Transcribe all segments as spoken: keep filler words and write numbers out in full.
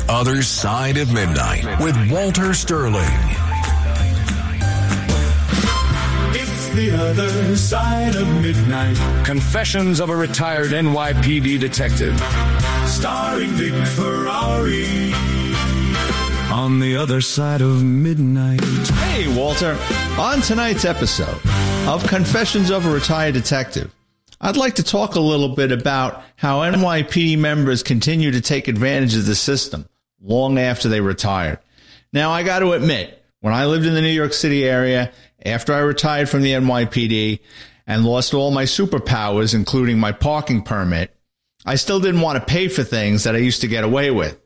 Other Side of Midnight with Walter Sterling. It's the other side of midnight. Confessions of a retired N Y P D detective. Starring Vic Ferrari. On the other side of midnight. Hey, Walter. On tonight's episode of Confessions of a Retired Detective, I'd like to talk a little bit about how N Y P D members continue to take advantage of the system long after they retired. Now, I got to admit, when I lived in the New York City area, after I retired from the N Y P D and lost all my superpowers, including my parking permit, I still didn't want to pay for things that I used to get away with.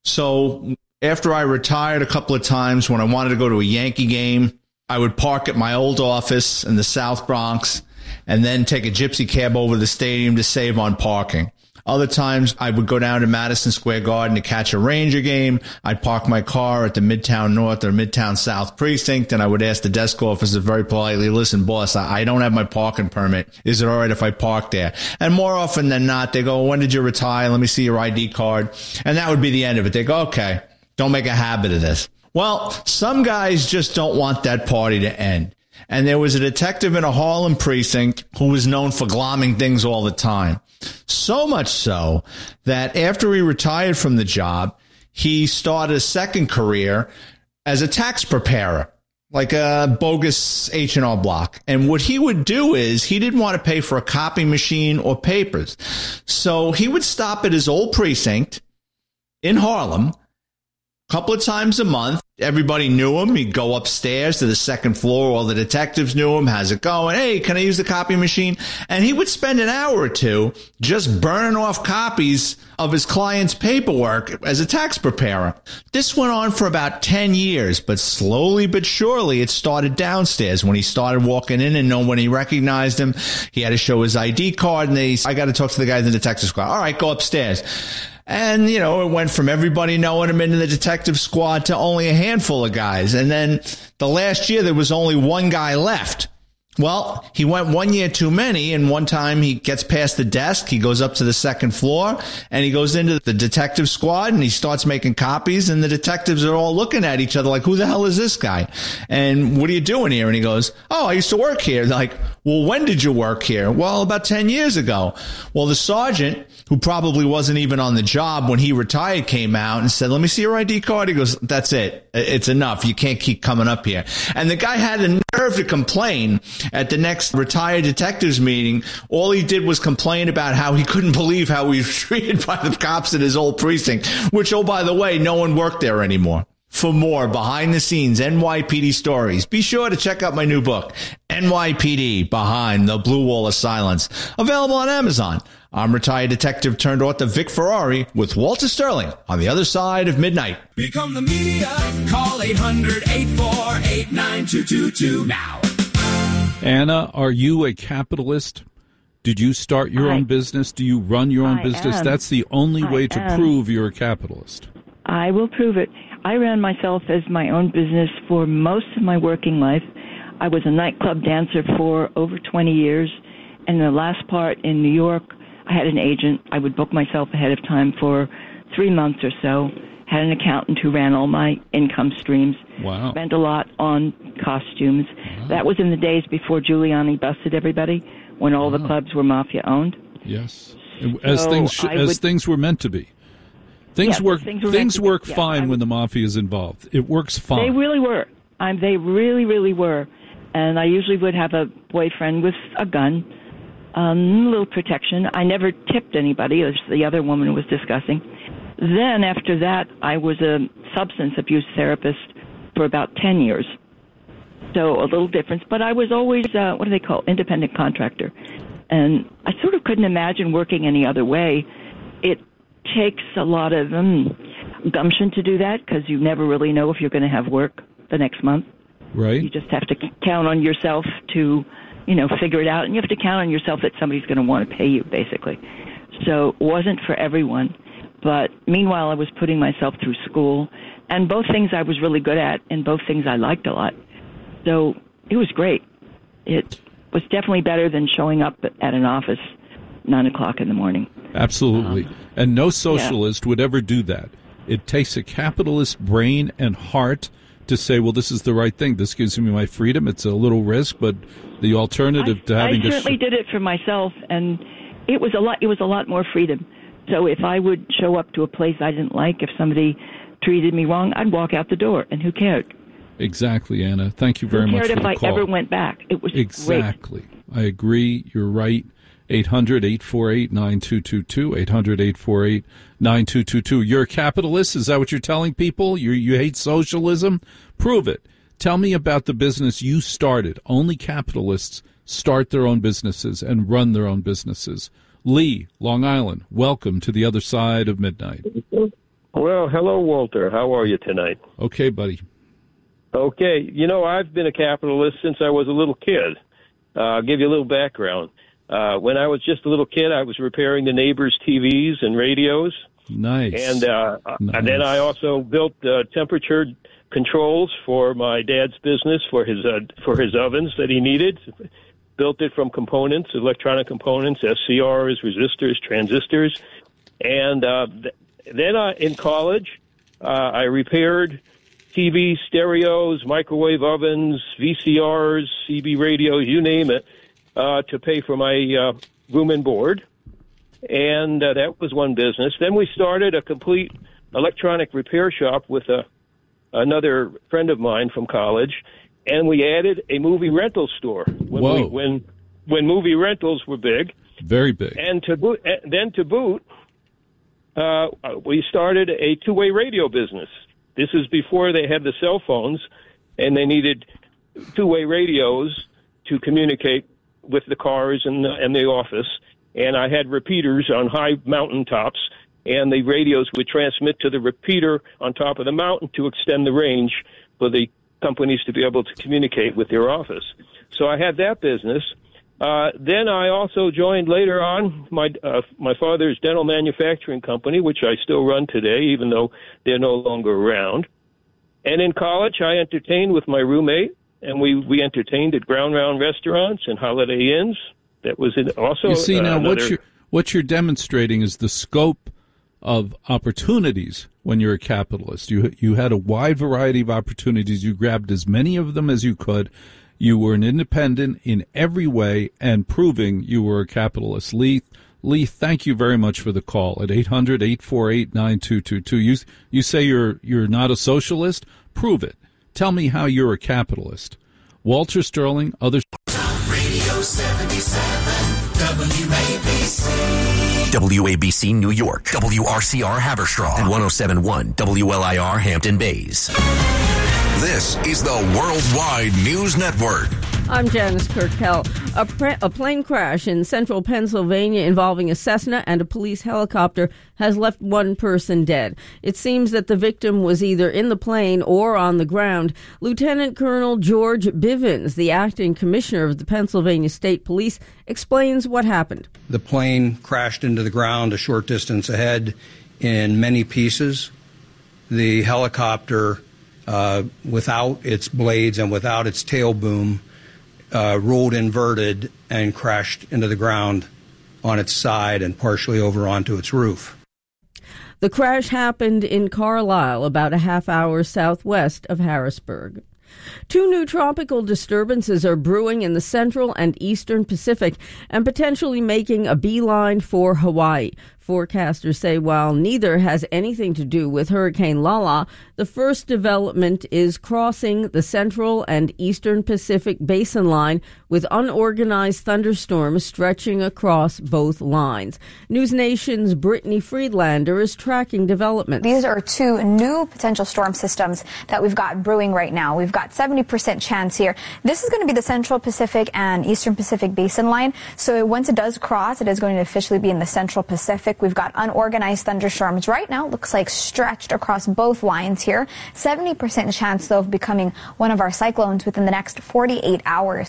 So after I retired a couple of times, when I wanted to go to a Yankee game, I would park at my old office in the South Bronx and then take a gypsy cab over to the stadium to save on parking. Other times, I would go down to Madison Square Garden to catch a Ranger game. I'd park my car at the Midtown North or Midtown South precinct, and I would ask the desk officer very politely, listen, boss, I don't have my parking permit. Is it all right if I park there? And more often than not, they go, when did you retire? Let me see your I D card. And that would be the end of it. They go, okay, don't make a habit of this. Well, some guys just don't want that party to end. And there was a detective in a Harlem precinct who was known for glomming things all the time. So much so that after he retired from the job, he started a second career as a tax preparer, like a bogus H and R Block. And what he would do is he didn't want to pay for a copy machine or papers. So he would stop at his old precinct in Harlem a couple of times a month. Everybody knew him. He'd go upstairs to the second floor. All the detectives knew him. How's it going? Hey, can I use the copy machine? And he would spend an hour or two just burning off copies of his client's paperwork as a tax preparer. This went on for about ten years, but slowly but surely it started downstairs. When he started walking in and no one he recognized him, he had to show his I D card, and they, I got to talk to the guy in the detective squad. All right, go upstairs. And, you know, it went from everybody knowing him into the detective squad to only a handful of guys. And then the last year, there was only one guy left. Well, he went one year too many, and one time he gets past the desk, he goes up to the second floor, and he goes into the detective squad, and he starts making copies, and the detectives are all looking at each other like, who the hell is this guy? And what are you doing here? And he goes, oh, I used to work here. They're like, well, when did you work here? Well, about ten years ago. Well, the sergeant, who probably wasn't even on the job when he retired, came out and said, let me see your I D card. He goes, that's it. It's enough. You can't keep coming up here. And the guy had the nerve to complain at the next retired detectives meeting. All he did was complain about how he couldn't believe how he was treated by the cops in his old precinct, which, oh, by the way, no one worked there anymore. For more behind-the-scenes N Y P D stories, be sure to check out my new book, N Y P D Behind the Blue Wall of Silence, available on Amazon. I'm retired detective turned author Vic Ferrari with Walter Sterling on the other side of midnight. Become the media. Call eight hundred, eight four eight, nine two two two now. Anna, are you a capitalist? Did you start your I, own business? Do you run your own I business? Am. That's the only I way to am. prove you're a capitalist. I will prove it. I ran myself as my own business for most of my working life. I was a nightclub dancer for over twenty years. And the last part in New York, I had an agent. I would book myself ahead of time for three months or so. Had an accountant who ran all my income streams. Wow. Spent a lot on costumes. Wow. That was in the days before Giuliani busted everybody, when all wow. the clubs were mafia-owned. Yes. As so things sh- as would, things were meant to be. Things yes, work things, things work be, fine yeah, when the mafia is involved. It works fine. They really were. Um, they really, really were. And I usually would have a boyfriend with a gun, um, a little protection. I never tipped anybody, as the other woman was discussing. Then after that, I was a substance abuse therapist for about ten years. So a little difference. But I was always, uh, what do they call, independent contractor. And I sort of couldn't imagine working any other way. It takes a lot of um, gumption to do that, because you never really know if you're going to have work the next month. Right. You just have to count on yourself to, you know, figure it out. And you have to count on yourself that somebody's going to want to pay you, basically. So it wasn't for everyone. But meanwhile, I was putting myself through school. And both things I was really good at, and both things I liked a lot. So it was great. It was definitely better than showing up at an office nine o'clock in the morning. Absolutely. Um, and no socialist yeah. would ever do that. It takes a capitalist brain and heart to say, well, this is the right thing. This gives me my freedom. It's a little risk, but the alternative I, to having I to... certainly sh- did it for myself, and it was a lot. It was a lot more freedom. So if I would show up to a place I didn't like, if somebody treated me wrong, I'd walk out the door, and who cared? Exactly, Anna. Thank you very much for the call. Who cared if I ever went back? It was exactly. great. I agree. You're right. eight hundred, eight four eight, nine two two two, eight hundred, eight four eight, nine two two two. You're a capitalist? Is that what you're telling people? You you hate socialism? Prove it. Tell me about the business you started. Only capitalists start their own businesses and run their own businesses. Lee, Long Island, welcome to the other side of midnight. Well, hello, Walter. How are you tonight? Okay, buddy. Okay. You know, I've been a capitalist since I was a little kid. Uh, I'll give you a little background. Uh, when I was just a little kid, I was repairing the neighbors' T Vs and radios. Nice. And, uh, nice. and then I also built uh, temperature controls for my dad's business for his uh, for his ovens that he needed. Built it from components, electronic components, S C Rs, resistors, transistors. And uh, th- then I, in college, uh, I repaired T V, stereos, microwave ovens, V C Rs, C B radios, you name it, uh, to pay for my uh, room and board. And uh, that was one business. Then we started a complete electronic repair shop with a, another friend of mine from college, and we added a movie rental store when Whoa. we, when when movie rentals were big. Very big. And to boot, then to boot, uh, we started a two-way radio business. This is before they had the cell phones, and they needed two-way radios to communicate with the cars and the, and the office. And I had repeaters on high mountaintops, and the radios would transmit to the repeater on top of the mountain to extend the range for the companies to be able to communicate with their office. So I had that business. Uh, then I also joined later on my uh, my father's dental manufacturing company, which I still run today, even though they're no longer around. And in college, I entertained with my roommate, and we, we entertained at Ground Round restaurants and Holiday Inns. That was also You see, uh, now another... what you're, what you're demonstrating is the scope of opportunities when you're a capitalist. You you had a wide variety of opportunities. You grabbed as many of them as you could. You were an independent in every way and proving you were a capitalist. Lee, Lee, thank you very much for the call at eight hundred, eight four eight, nine two two two. You, you say you're, you're not a socialist? Prove it. Tell me how you're a capitalist. Walter Sterling, others. Radio seventy-seven, W A B C. W A B C New York, W R C R Haverstraw, and one oh seven point one W L I R Hampton Bays. This is the Worldwide News Network. I'm Janice Kirkell. A, pre- a plane crash in central Pennsylvania involving a Cessna and a police helicopter has left one person dead. It seems that the victim was either in the plane or on the ground. Lieutenant Colonel George Bivens, the acting commissioner of the Pennsylvania State Police, explains what happened. The plane crashed into the ground a short distance ahead in many pieces. The helicopter, uh, without its blades and without its tail boom, Uh, rolled inverted and crashed into the ground on its side and partially over onto its roof. The crash happened in Carlisle, about a half hour southwest of Harrisburg. Two new tropical disturbances are brewing in the central and eastern Pacific and potentially making a beeline for Hawaii. Forecasters say while neither has anything to do with Hurricane Lala, the first development is crossing the central and eastern Pacific basin line with unorganized thunderstorms stretching across both lines. News Nation's Brittany Friedlander is tracking developments. These are two new potential storm systems that we've got brewing right now. We've got seventy percent chance here. This is going to be the central Pacific and eastern Pacific basin line. So once it does cross, it is going to officially be in the central Pacific. We've got unorganized thunderstorms right now. It looks like stretched across both lines here. seventy percent chance, though, of becoming one of our cyclones within the next forty-eight hours.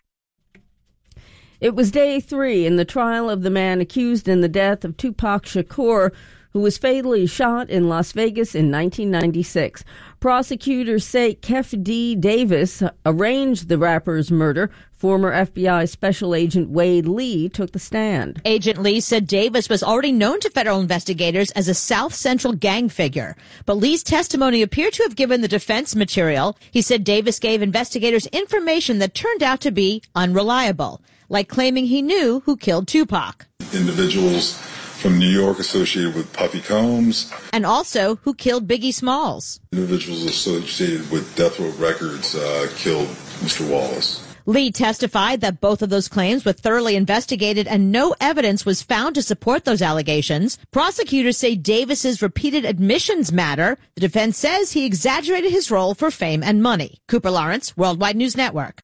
It was day three in the trial of the man accused in the death of Tupac Shakur, who was fatally shot in Las Vegas in nineteen ninety-six. Prosecutors say Kef D. Davis arranged the rapper's murder. Former F B I Special Agent Wade Lee took the stand. Agent Lee said Davis was already known to federal investigators as a South Central gang figure. But Lee's testimony appeared to have given the defense material. He said Davis gave investigators information that turned out to be unreliable, like claiming he knew who killed Tupac. Individuals from New York associated with Puffy Combs. And also who killed Biggie Smalls. Individuals associated with Death Row Records uh, killed Mister Wallace. Lee testified that both of those claims were thoroughly investigated and no evidence was found to support those allegations. Prosecutors say Davis's repeated admissions matter. The defense says he exaggerated his role for fame and money. Cooper Lawrence, Worldwide News Network.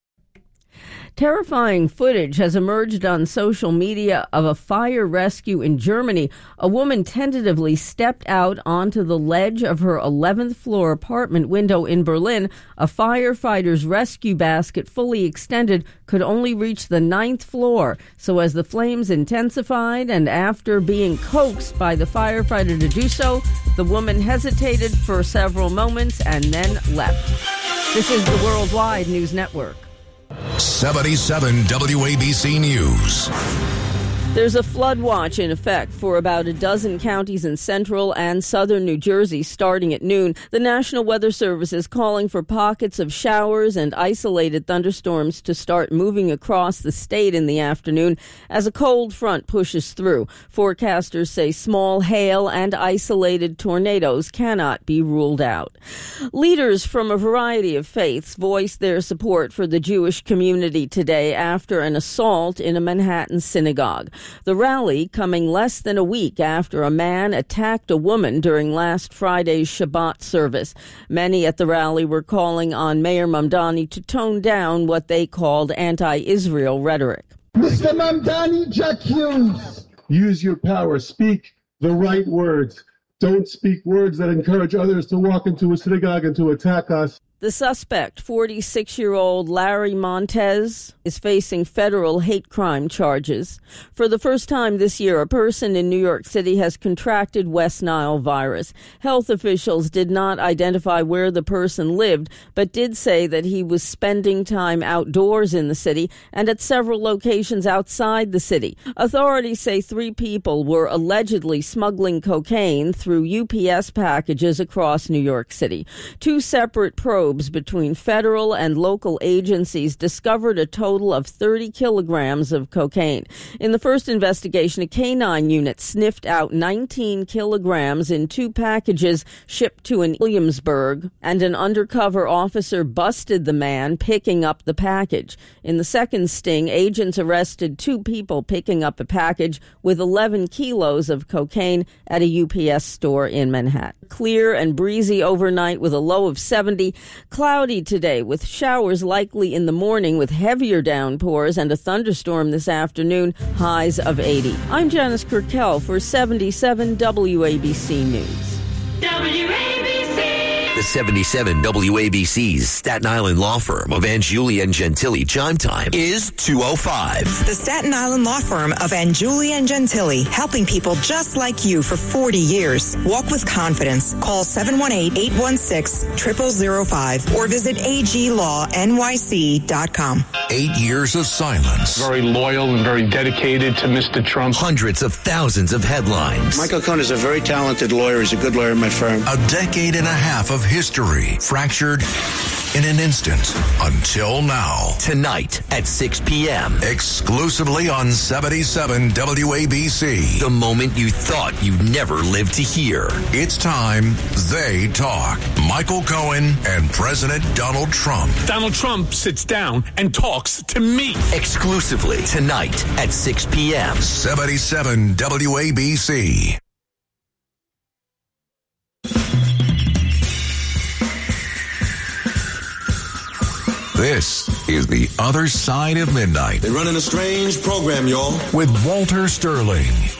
Terrifying footage has emerged on social media of a fire rescue in Germany. A woman tentatively stepped out onto the ledge of her eleventh floor apartment window in Berlin. A firefighter's rescue basket, fully extended, could only reach the ninth floor. So as the flames intensified and after being coaxed by the firefighter to do so, the woman hesitated for several moments and then left. This is the Worldwide News Network. seventy-seven W A B C News. There's a flood watch in effect for about a dozen counties in central and southern New Jersey starting at noon. The National Weather Service is calling for pockets of showers and isolated thunderstorms to start moving across the state in the afternoon as a cold front pushes through. Forecasters say small hail and isolated tornadoes cannot be ruled out. Leaders from a variety of faiths voiced their support for the Jewish community today after an assault in a Manhattan synagogue. The rally coming less than a week after a man attacked a woman during last Friday's Shabbat service. Many at the rally were calling on Mayor Mamdani to tone down what they called anti-Israel rhetoric. Mister Mamdani, Jack Hughes. Use your power. Speak the right words. Don't speak words that encourage others to walk into a synagogue and to attack us. The suspect, forty-six-year-old Larry Montez, is facing federal hate crime charges. For the first time this year, a person in New York City has contracted West Nile virus. Health officials did not identify where the person lived, but did say that he was spending time outdoors in the city and at several locations outside the city. Authorities say three people were allegedly smuggling cocaine through U P S packages across New York City. Two separate probes between federal and local agencies discovered a total of thirty kilograms of cocaine. In the first investigation, a canine unit sniffed out nineteen kilograms in two packages shipped to an Williamsburg, and an undercover officer busted the man picking up the package. In the second sting, agents arrested two people picking up a package with eleven kilos of cocaine at a U P S store in Manhattan. Clear and breezy overnight with a low of seventy. Cloudy today with showers likely in the morning with heavier downpours and a thunderstorm this afternoon, highs of eighty. I'm Janice Kirkell for seventy-seven W A B C News. W A B C. The seventy-seven W A B C's Staten Island law firm of Anjuli and Gentili chime time is two oh five. The Staten Island law firm of Anjuli and Gentili, helping people just like you for forty years. Walk with confidence. Call seven one eight, eight one six, zero zero zero five or visit A G law N Y C dot com. Eight years of silence. Very loyal and very dedicated to Mister Trump. Hundreds of thousands of headlines. Michael Cohen is a very talented lawyer. He's a good lawyer in my firm. A decade and a half of history fractured in an instant until now. Tonight at six p.m. Exclusively on seventy-seven W A B C. The moment you thought you'd never live to hear. It's time they talk. Michael Cohen and President Donald Trump. Donald Trump sits down and talks to me. Exclusively tonight at six p.m. seventy-seven W A B C. This is The Other Side of Midnight. They're running a strange program, y'all. With Walter Sterling.